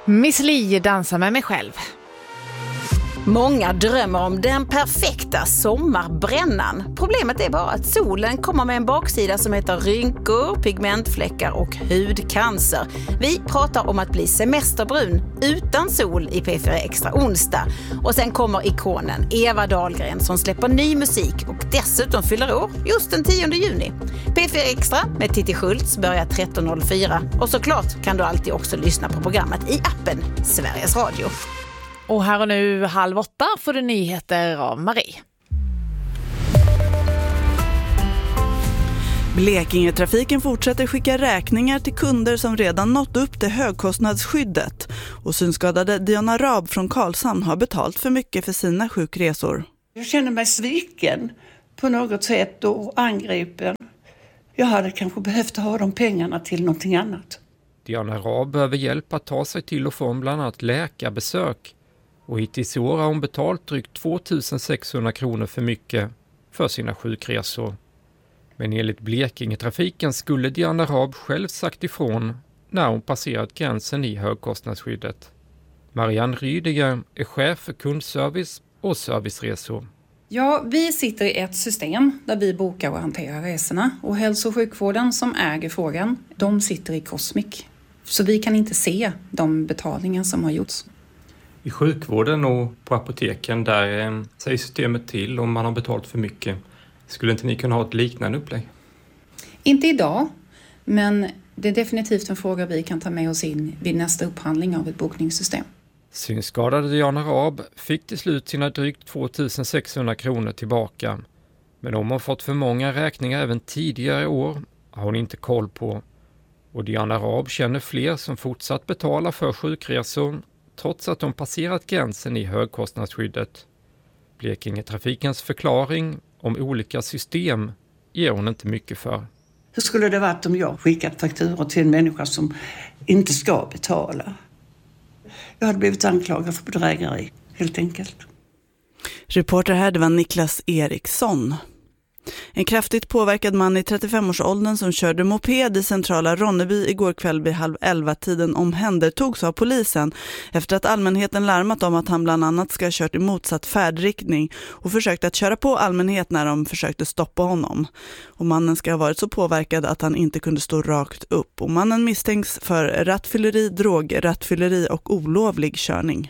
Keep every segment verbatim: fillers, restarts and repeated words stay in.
Miss Li dansar med mig själv. Många drömmer om den perfekta sommarbrännan. Problemet är bara att solen kommer med en baksida som heter rynkor, pigmentfläckar och hudcancer. Vi pratar om att bli semesterbrun utan sol i P fyra Extra onsdag. Och sen kommer ikonen Eva Dahlgren som släpper ny musik och dessutom fyller år just den tionde juni. P fyra Extra med Titti Schultz börjar tretton noll fyra. Och såklart kan du alltid också lyssna på programmet i appen Sveriges Radio. Och här och nu halv åtta får du nyheter av Marie. Blekingetrafiken fortsätter skicka räkningar till kunder som redan nått upp till högkostnadsskyddet. Och synskadade Diana Raab från Karlshamn har betalt för mycket för sina sjukresor. Jag känner mig sviken på något sätt och angripen. Jag hade kanske behövt ha de pengarna till någonting annat. Diana Raab behöver hjälp att ta sig till och från bland annat läkarbesök. Och hittills i år har hon betalt drygt två tusen sexhundra kronor för mycket för sina sjukresor. Men enligt Blekingetrafiken skulle Diana Raab själv sagt ifrån när hon passerat gränsen i högkostnadsskyddet. Marianne Rydiger är chef för kundservice och serviceresor. Ja, vi sitter i ett system där vi bokar och hanterar resorna. Och hälso- och sjukvården som äger frågan, de sitter i Cosmic. Så vi kan inte se de betalningar som har gjorts. I sjukvården och på apoteken där eh, säger systemet till om man har betalt för mycket. Skulle inte ni kunna ha ett liknande upplägg? Inte idag, men det är definitivt en fråga vi kan ta med oss in vid nästa upphandling av ett bokningssystem. Synskadade Diana Raab fick till slut sina drygt två tusen sexhundra kronor tillbaka. Men om hon fått för många räkningar även tidigare år har hon inte koll på. Och Diana Raab känner fler som fortsatt betala för sjukresor trots att de passerat gränsen i högkostnadsskyddet. Blekingetrafikens förklaring om olika system ger hon inte mycket för. Hur skulle det varit om jag skickat fakturor till en människa som inte ska betala? Jag hade blivit anklagad för bedrägeri, helt enkelt. Reporter här, det var Niklas Eriksson. En kraftigt påverkad man i trettiofemårsåldern som körde moped i centrala Ronneby igår kväll vid halv elva tiden omhändertogs av polisen efter att allmänheten larmat om att han bland annat ska ha kört i motsatt färdriktning och försökt att köra på allmänhet när de försökte stoppa honom. Och mannen ska ha varit så påverkad att han inte kunde stå rakt upp. Och mannen misstänks för rattfylleri, drograttfylleri och olovlig körning.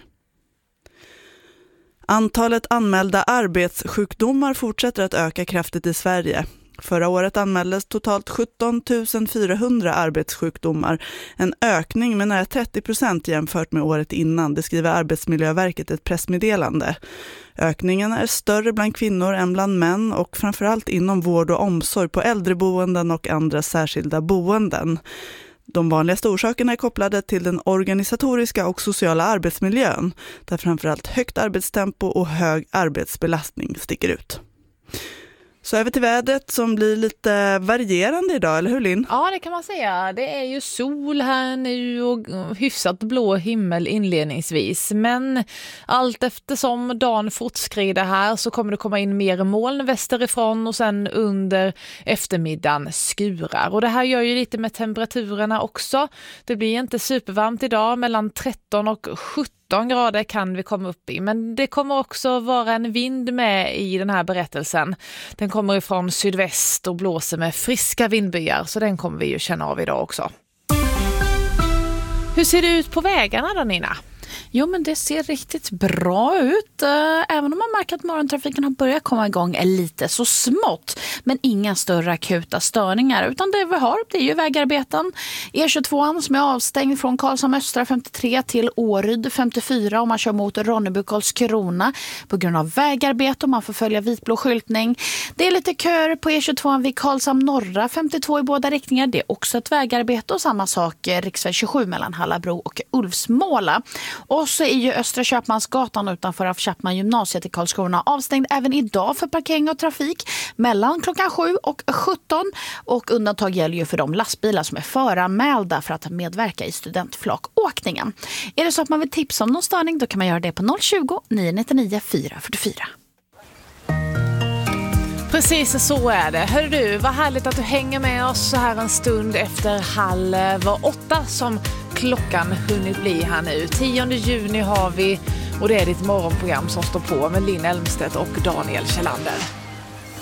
Antalet anmälda arbetssjukdomar fortsätter att öka kraftigt i Sverige. Förra året anmäldes totalt sjutton tusen fyrahundra arbetssjukdomar, en ökning med nära trettio procent jämfört med året innan, det skriver Arbetsmiljöverket ett pressmeddelande. Ökningen är större bland kvinnor än bland män och framförallt inom vård och omsorg på äldreboenden och andra särskilda boenden. De vanligaste orsakerna är kopplade till den organisatoriska och sociala arbetsmiljön, där framförallt högt arbetstempo och hög arbetsbelastning sticker ut. Så över till vädret som blir lite varierande idag, eller hur Linn? Ja, det kan man säga. Det är ju sol här nu och hyfsat blå himmel inledningsvis. Men allt eftersom dagen fortskrider här så kommer det komma in mer moln västerifrån och sen under eftermiddagen skurar. Och det här gör ju lite med temperaturerna också. Det blir inte supervarmt idag, mellan tretton och sjutton grader kan vi komma upp i. Men det kommer också vara en vind med i den här berättelsen. Den kommer ifrån sydväst och blåser med friska vindbyar, så den kommer vi ju känna av idag också. Hur ser det ut på vägarna då, Nina? Jo, men det ser riktigt bra ut. Även om man märker att morgontrafiken har börjat komma igång är lite så smått. Men inga större akuta störningar. Utan det vi har, det är ju vägarbeten. E tjugotvå som är avstängd från Karlshamn Östra femtiotre till Åryd femtiofyra. Om man kör mot Ronneby Karlskrona på grund av vägarbete och man får följa vitblå skyltning. Det är lite kör på E tjugotvå vid Karlshamn Norra femtiotvå i båda riktningar. Det är också ett vägarbete och samma sak riksväg tjugosju mellan Hallabro och Ulfsmåla. Och så är ju Östra Köpmansgatan utanför av Chapman gymnasiet i Karlskrona avstängd även idag för parkering och trafik mellan klockan sju och sjutton. Och undantag gäller ju för de lastbilar som är föranmälda för att medverka i studentflakåkningen. Är det så att man vill tipsa om någon störning, då kan man göra det på noll tjugo, nio nio nio, fyra fyra fyra. Precis så är det. Hör du, vad härligt att du hänger med oss så här en stund efter halv åtta som klockan hunnit bli här nu. tionde juni har vi och det är ditt morgonprogram som står på med Linn Elmstedt och Daniel Kjellander.